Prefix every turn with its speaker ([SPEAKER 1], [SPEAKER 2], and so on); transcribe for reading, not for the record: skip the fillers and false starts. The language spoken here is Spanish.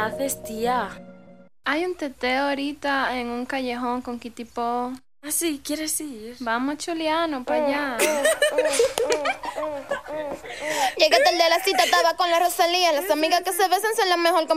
[SPEAKER 1] haces, tía?
[SPEAKER 2] Hay un teteo ahorita en un callejón con Kitipo.
[SPEAKER 1] Ah, sí, ¿quieres ir?
[SPEAKER 2] Vamos, Chuliano, para allá.
[SPEAKER 3] Llegué tarde a la cita, estaba con la Rosalía. Las amigas que se besan son las mejor